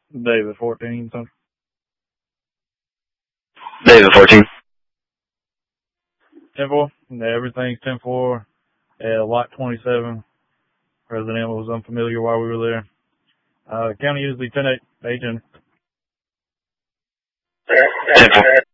David 14, something. David 14. 10-4. Everything's 10-4. Lot 27. Resident was unfamiliar while we were there. County usually 10-8. Agent. 10-4.